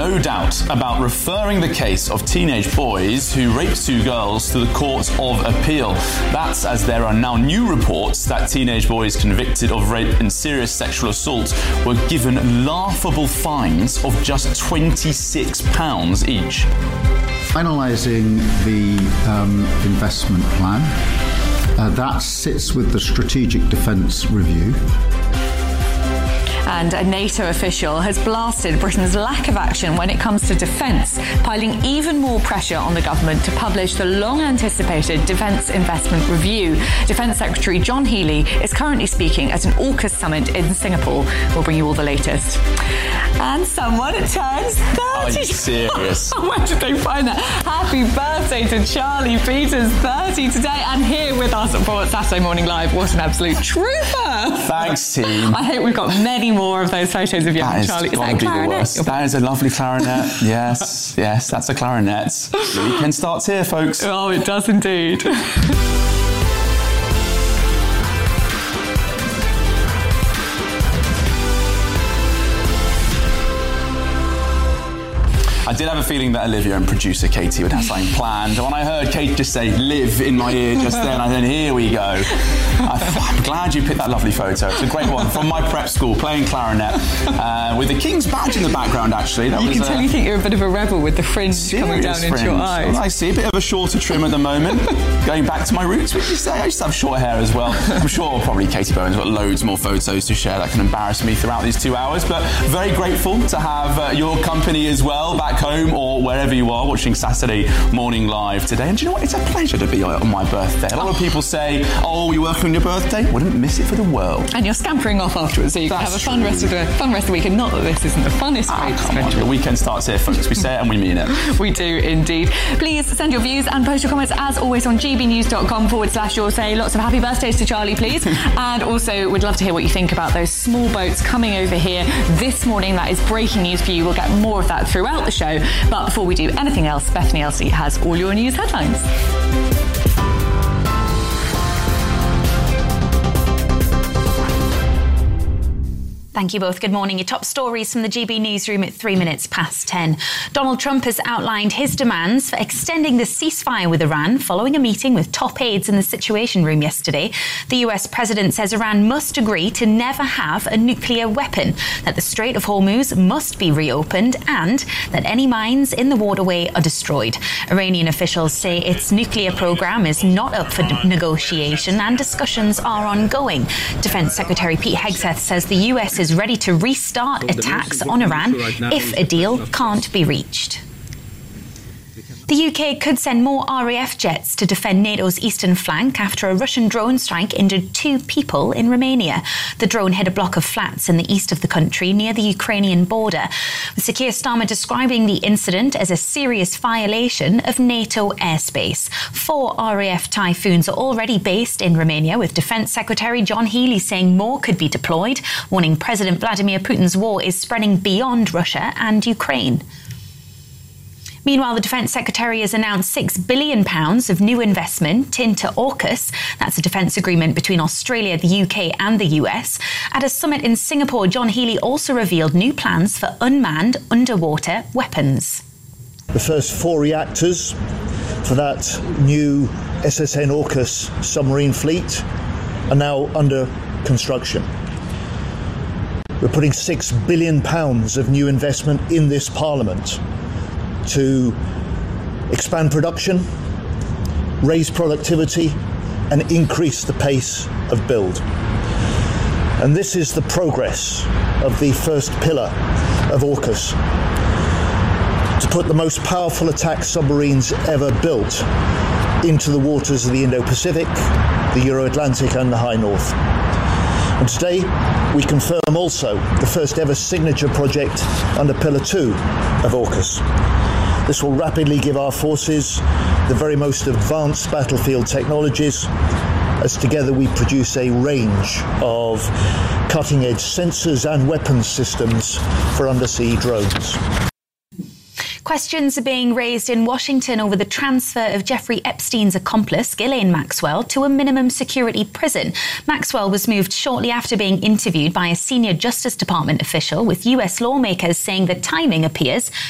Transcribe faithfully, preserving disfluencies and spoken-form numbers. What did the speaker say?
no doubt about referring the case of teenage boys who raped two girls to the Court of Appeal. That's as there are now new reports that teenage boys convicted of rape and serious sexual assault were given laughable fines of just twenty-six pounds each. Finalising the um, investment plan. Uh, that sits with the Strategic Defence Review. And a NATO official has blasted Britain's lack of action when it comes to defence, piling even more pressure on the government to publish the long-anticipated Defence Investment Review. Defence Secretary John Healey is currently speaking at an AUKUS summit in Singapore. We'll bring you all the latest. And someone turns thirty. Are you serious? Where did they find that? Happy birthday to Charlie Peters, thirty today, and here with us for Saturday Morning Live. What an absolute trooper! Thanks, team. I hope we've got many more of those photos of young that Charlie. Is Is that a clarinet? That is a lovely clarinet. Yes, yes, that's a clarinet. The weekend starts here, folks. Oh, it does indeed. I did have a feeling that Olivia and producer Katie would have something planned. When I heard Kate just say "live" in my ear just then, I said, here we go. I, I'm glad you picked that lovely photo. It's a great one from my prep school, playing clarinet, uh, with the King's badge in the background, actually. That you was, can tell uh, you think you're a bit of a rebel with the fringe coming down fringe. into your eyes. I see a bit of a shorter trim at the moment. Going back to my roots, would you say? I used to have short hair as well. I'm sure probably Katie Bowen's got loads more photos to share that can embarrass me throughout these two hours, but very grateful to have uh, your company as well, back home or wherever you are watching Saturday Morning Live today. And do you know what? It's a pleasure to be on my birthday. A lot of people say, oh, you working on your birthday? Wouldn't miss it for the world. And you're scampering off afterwards, so you That's can have a fun true. rest of the fun rest of the weekend. Not that this isn't the funnest Ah, way to come spend on, your the weekend starts here, folks. We say it and we mean it. We do indeed. Please send your views and post your comments as always on gbnews.com forward slash your say. Lots of happy birthdays to Charlie, please. And also, we'd love to hear what you think about those small boats coming over here this morning. That is breaking news for you. We'll get more of that throughout the show. But before we do anything else, Bethany Elsey has all your news headlines. Thank you both. Good morning. Your top stories from the G B newsroom at three minutes past ten. Donald Trump has outlined his demands for extending the ceasefire with Iran following a meeting with top aides in the Situation Room yesterday. The U S president says Iran must agree to never have a nuclear weapon, that the Strait of Hormuz must be reopened, and that any mines in the waterway are destroyed. Iranian officials say its nuclear program is not up for negotiation and discussions are ongoing. Defense Secretary Pete Hegseth says the U S is ready to restart attacks on Iran if a deal can't be reached. The U K could send more R A F jets to defend NATO's eastern flank after a Russian drone strike injured two people in Romania. The drone hit a block of flats in the east of the country near the Ukrainian border, with Sir Keir Starmer describing the incident as a serious violation of NATO airspace. Four R A F Typhoons are already based in Romania, with Defence Secretary John Healey saying more could be deployed, warning President Vladimir Putin's war is spreading beyond Russia and Ukraine. Meanwhile, the Defence Secretary has announced six billion pounds of new investment into AUKUS. That's a defence agreement between Australia, the U K and the U S. At a summit in Singapore, John Healey also revealed new plans for unmanned underwater weapons. The first four reactors for that new S S N AUKUS submarine fleet are now under construction. We're putting six billion pounds of new investment in this Parliament to expand production, raise productivity, and increase the pace of build. And this is the progress of the first pillar of AUKUS, to put the most powerful attack submarines ever built into the waters of the Indo-Pacific, the Euro-Atlantic and the High North. And today we confirm also the first ever signature project under Pillar two of AUKUS. This will rapidly give our forces the very most advanced battlefield technologies, as together we produce a range of cutting-edge sensors and weapons systems for undersea drones. Questions are being raised in Washington over the transfer of Jeffrey Epstein's accomplice, Ghislaine Maxwell, to a minimum security prison. Maxwell was moved shortly after being interviewed by a senior Justice Department official, with U S lawmakers saying the timing appears